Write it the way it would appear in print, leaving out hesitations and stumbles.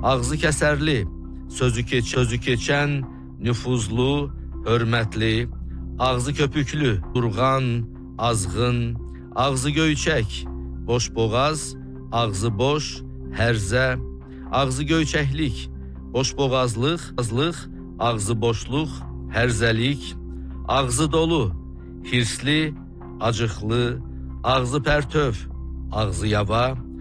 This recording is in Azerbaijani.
ağzı kəsərli, sözü keçən, nüfuzlu, hörmətli, ağzı köpüklü, durğan, azğın, ağzı göyçək, boş boğaz, ağzı boş, hərzə, ağzı göyçəklik, boş boğazlıq, ağzı boşluq, hərzəlik, ağzı dolu, hirsli, acıqlı, ağzı pərtöv, ağzı yava,